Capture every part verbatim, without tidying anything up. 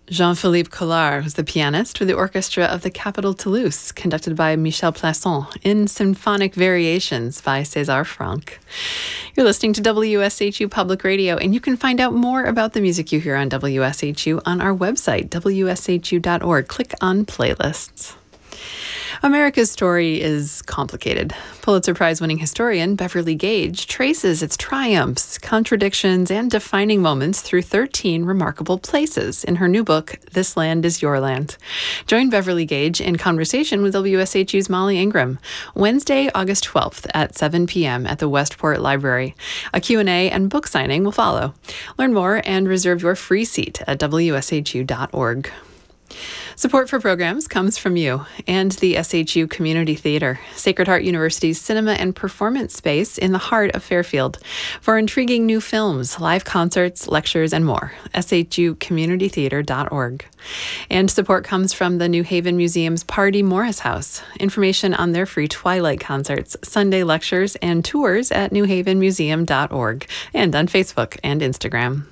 Jean-Philippe Collard was the pianist with the orchestra of the Capitol Toulouse, conducted by Michel Plasson, in Symphonic Variations by César Franck. You're listening to W S H U Public Radio, and you can find out more about the music you hear on W S H U on our website, W S H U dot org. Click on Playlists. America's story is complicated. Pulitzer Prize-winning historian Beverly Gage traces its triumphs, contradictions, and defining moments through thirteen remarkable places in her new book, This Land is Your Land. Join Beverly Gage in conversation with W S H U's Molly Ingram, Wednesday, August twelfth at seven p.m. at the Westport Library. A Q and A and book signing will follow. Learn more and reserve your free seat at W S H U dot org. Support for programs comes from you and the S H U Community Theater, Sacred Heart University's cinema and performance space in the heart of Fairfield. For intriguing new films, live concerts, lectures, and more, S H U community theater dot org. And support comes from the New Haven Museum's Pardee Morris House. Information on their free Twilight concerts, Sunday lectures, and tours at new haven museum dot org and on Facebook and Instagram.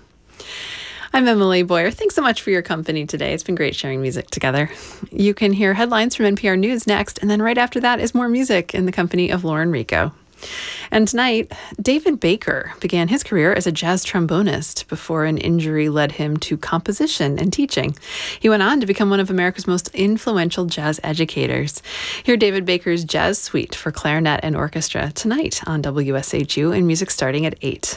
I'm Emily Boyer. Thanks so much for your company today. It's been great sharing music together. You can hear headlines from N P R News next, and then right after that is more music in the company of Lauren Rico. And tonight, David Baker began his career as a jazz trombonist before an injury led him to composition and teaching. He went on to become one of America's most influential jazz educators. Hear David Baker's Jazz Suite for clarinet and orchestra tonight on W S H U, and music starting at eight.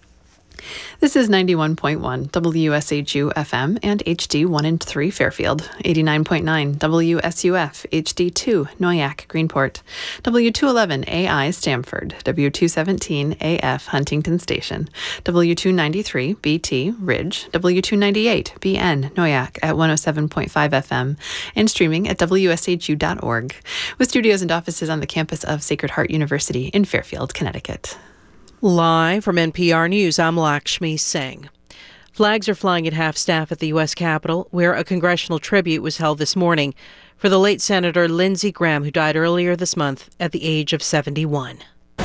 This is ninety-one point one W S H U F M and H D one and three Fairfield, eighty-nine point nine W S U F H D two Noyac Greenport, W two eleven A I Stamford, W two seventeen A F Huntington Station, W two ninety-three B T Ridge, W two ninety-eight B N Noyac at one oh seven point five F M, and streaming at W S H U dot org, with studios and offices on the campus of Sacred Heart University in Fairfield, Connecticut. Live from N P R News, I'm Lakshmi Singh. Flags are flying at half-staff at the U S Capitol, where a congressional tribute was held this morning for the late Senator Lindsey Graham, who died earlier this month at the age of seventy-one.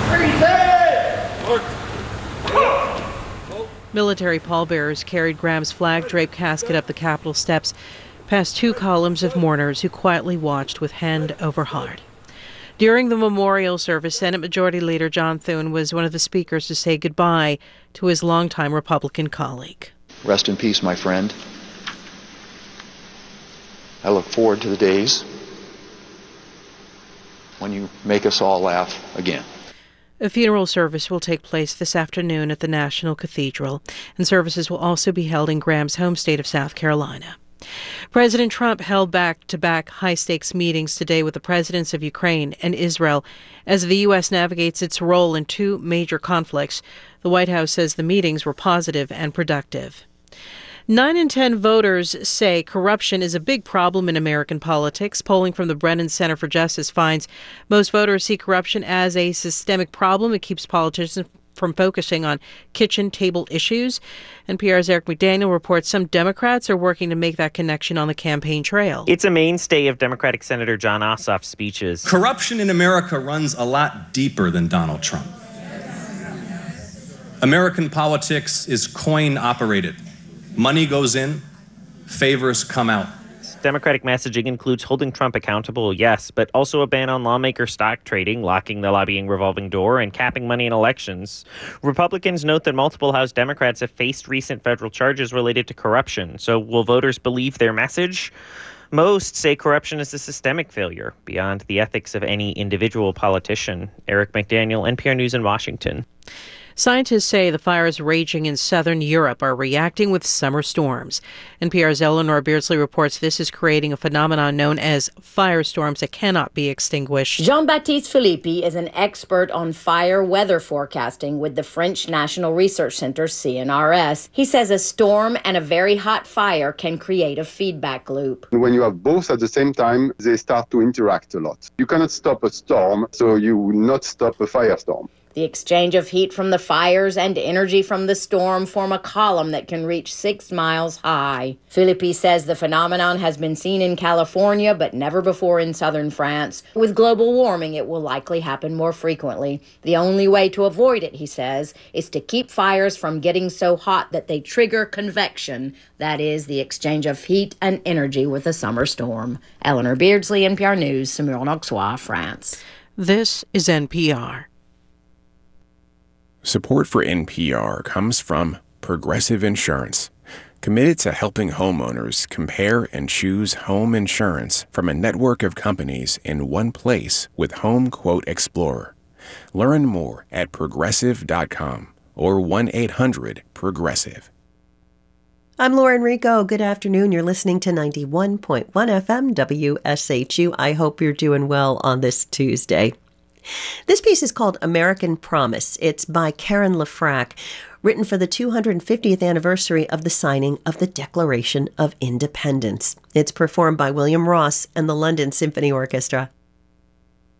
Military pallbearers carried Graham's flag-draped casket up the Capitol steps, past two columns of mourners who quietly watched with hand over heart. During the memorial service, Senate Majority Leader John Thune was one of the speakers to say goodbye to his longtime Republican colleague. Rest in peace, my friend. I look forward to the days when you make us all laugh again. A funeral service will take place this afternoon at the National Cathedral, and services will also be held in Graham's home state of South Carolina. President Trump held back-to-back high-stakes meetings today with the presidents of Ukraine and Israel as the U S navigates its role in two major conflicts. The White House says the meetings were positive and productive. Nine in ten voters say corruption is a big problem in American politics. Polling from the Brennan Center for Justice finds most voters see corruption as a systemic problem. It keeps politicians from focusing on kitchen table issues. N P R's Eric McDaniel reports some Democrats are working to make that connection on the campaign trail. It's a mainstay of Democratic Senator Jon Ossoff's speeches. Corruption in America runs a lot deeper than Donald Trump. American politics is coin-operated. Money goes in, favors come out. Democratic messaging includes holding Trump accountable, yes, but also a ban on lawmaker stock trading, locking the lobbying revolving door, and capping money in elections. Republicans note that multiple House Democrats have faced recent federal charges related to corruption. So will voters believe their message? Most say corruption is a systemic failure beyond the ethics of any individual politician. Eric McDaniel, N P R News in Washington. Scientists say the fires raging in southern Europe are reacting with summer storms. N P R's Eleanor Beardsley reports this is creating a phenomenon known as firestorms that cannot be extinguished. Jean-Baptiste Philippi is an expert on fire weather forecasting with the French National Research Center, C N R S. He says a storm and a very hot fire can create a feedback loop. When you have both at the same time, they start to interact a lot. You cannot stop a storm, so you will not stop a firestorm. The exchange of heat from the fires and energy from the storm form a column that can reach six miles high. Philippi says the phenomenon has been seen in California, but never before in southern France. With global warming, it will likely happen more frequently. The only way to avoid it, he says, is to keep fires from getting so hot that they trigger convection, that is, the exchange of heat and energy with a summer storm. Eleanor Beardsley, N P R News, Saumur-en-Auxois, France. This is N P R. Support for N P R comes from Progressive Insurance, committed to helping homeowners compare and choose home insurance from a network of companies in one place with Home Quote Explorer. Learn more at progressive dot com or one eight hundred progressive. I'm Lauren Rico. Good afternoon. You're listening to ninety-one point one F M W S H U. I hope you're doing well on this Tuesday. This piece is called American Promise. It's by Karen Lefrak, written for the two hundred fiftieth anniversary of the signing of the Declaration of Independence. It's performed by William Ross and the London Symphony Orchestra.